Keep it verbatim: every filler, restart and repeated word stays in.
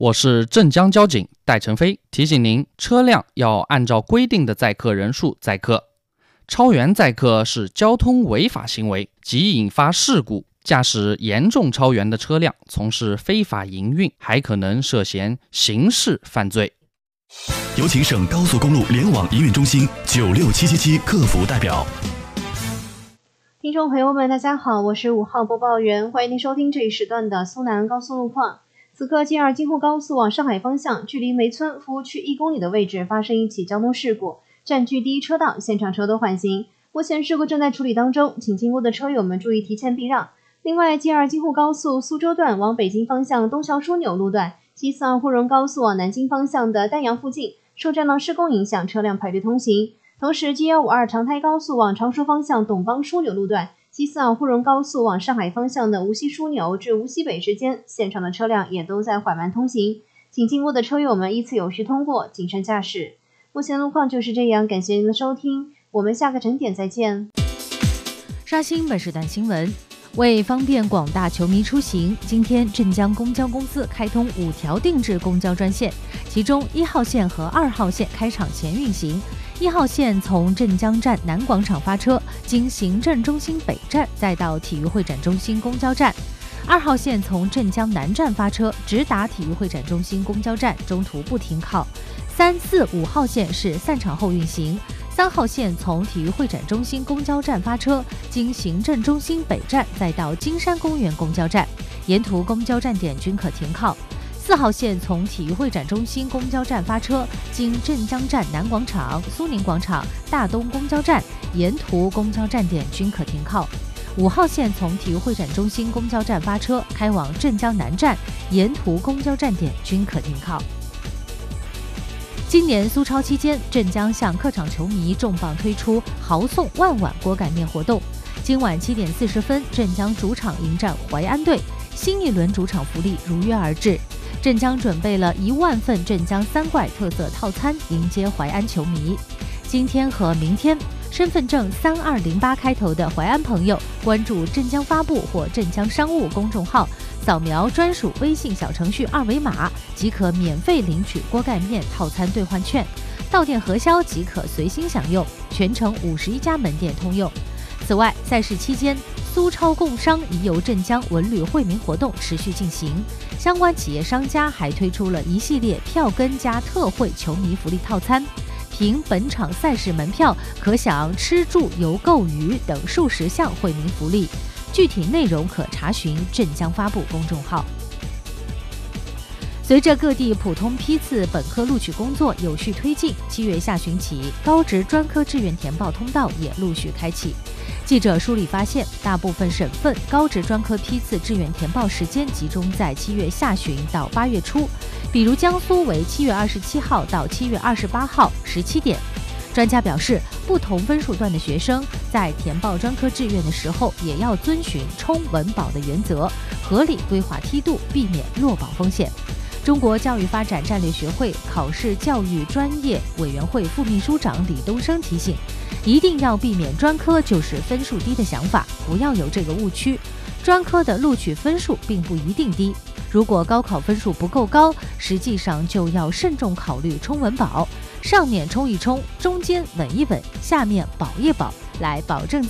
我是镇江交警戴成飞，提醒您，车辆要按照规定的载客人数载客，超员载客是交通违法行为，即引发事故。驾驶严重超员的车辆从事非法营运，还可能涉嫌刑事犯罪。 有请省高速公路联网营运中心九六七七七客服代表。 听众朋友们，大家好，我是五号播报员，欢迎您收听这一时段的苏南高速路况。此刻 G 二 京沪高速往上海方向，距离梅村服务区一公里的位置发生一起交通事故，占据第一车道，现场车多缓行。目前事故正在处理当中，请经过的车友们注意提前避让。另外 G 二 京沪高速苏州段往北京方向东桥枢纽路段，西四二沪蓉高速往南京方向的丹阳附近受战狼施工影响，车辆排队通行。同时 G 一五二 长台高速往常熟方向董邦枢纽路段，西四二沪蓉高速往上海方向的无锡枢纽至无锡北之间，现场的车辆也都在缓慢通行，请经过的车友们依次有序通过，谨慎驾驶。目前路况就是这样，感谢您的收听，我们下个整点再见。 刷新本时段新闻。为方便广大球迷出行，今天镇江公交公司开通五条定制公交专线，其中一号线和二号线开场前运行。一号线从镇江站南广场发车，经行政中心北站，再到体育会展中心公交站。二号线从镇江南站发车，直达体育会展中心公交站，中途不停靠。三四五号线是散场后运行。三号线从体育会展中心公交站发车，经行政中心北站，再到金山公园公交站，沿途公交站点均可停靠。四号线从体育会展中心公交站发车，经镇江站南广场、苏宁广场、大东公交站，沿途公交站点均可停靠。五号线从体育会展中心公交站发车，开往镇江南站，沿途公交站点均可停靠。今年苏超期间，镇江向客场球迷重磅推出豪送万碗锅盖面活动。今晚七点四十分，镇江主场迎战淮安队，新一轮主场福利如约而至。镇江准备了一万份镇江三怪特色套餐迎接淮安球迷。今天和明天，身份证三二零八开头的淮安朋友，关注镇江发布或镇江商务公众号，扫描专属微信小程序二维码，即可免费领取锅盖面套餐兑换券，到店核销即可随心享用，全程五十一家门店通用。此外，赛事期间，苏超共商宜游镇江文旅惠民活动持续进行，相关企业商家还推出了一系列票根加特惠球迷福利套餐。凭本场赛事门票，可享吃住游购娱等数十项惠民福利。具体内容可查询镇江发布公众号。随着各地普通批次本科录取工作有序推进，七月下旬起，高职专科志愿填报通道也陆续开启。记者梳理发现，大部分省份高职专科批次志愿填报时间集中在七月下旬到八月初，比如江苏为七月二十七号到七月二十八号十七点。专家表示，不同分数段的学生在填报专科志愿的时候，也要遵循冲稳保的原则，合理规划梯度，避免落保风险。中国教育发展战略学会考试教育专业委员会副秘书长李东升提醒，一定要避免专科就是分数低的想法，不要有这个误区。专科的录取分数并不一定低，如果高考分数不够高，实际上就要慎重考虑冲稳保，上面冲一冲，中间稳一稳，下面保一保，来保证